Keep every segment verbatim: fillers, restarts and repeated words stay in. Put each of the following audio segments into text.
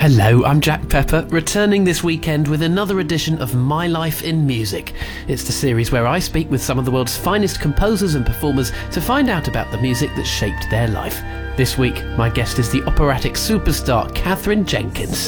Hello, I'm Jack Pepper, returning this weekend with another edition of My Life in Music. It's the series where I speak with some of the world's finest composers and performers to find out about the music that shaped their life. This week, my guest is the operatic superstar Katherine Jenkins.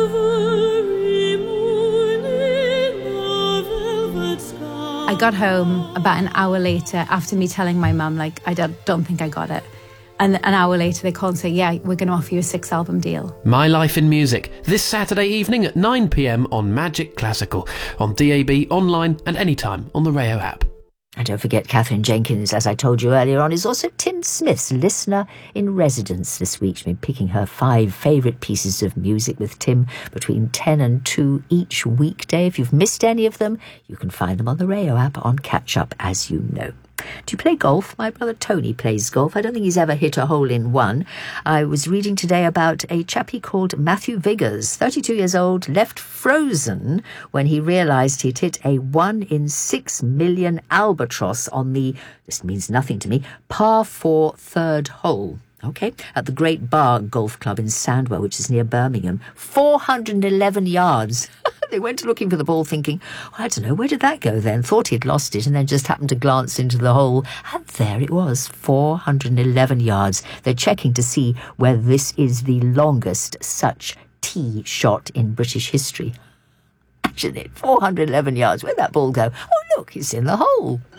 I got home about an hour later after me telling my mum, like, I don't, don't think I got it. And an hour later they called and say, yeah, we're going to offer you a six album deal. My Life in Music, this Saturday evening at nine p.m. on Magic Classical, on D A B, online and anytime on the Rayo app. And don't forget, Katherine Jenkins, as I told you earlier on, is also Tim Smith's listener in residence this week. She's been picking her five favourite pieces of music with Tim between ten and two each weekday. If you've missed any of them, you can find them on the Rayo app on Catch Up, as you know. Do you play golf? My brother Tony plays golf. I don't think he's ever hit a hole in one. I was reading today about a chappie called Matthew Viggers, thirty-two years old, left frozen when he realised he'd hit a one in six million albatross on the, this means nothing to me, par four third hole. Okay, at the Great Bar Golf Club in Sandwell, which is near Birmingham. four hundred eleven yards. They went looking for the ball thinking, well, I don't know, where did that go then? Thought he'd lost it and then just happened to glance into the hole. And there it was, four hundred eleven yards. They're checking to see whether this is the longest such tee shot in British history. Imagine it, four hundred eleven yards. Where'd that ball go? Oh, look, it's in the hole.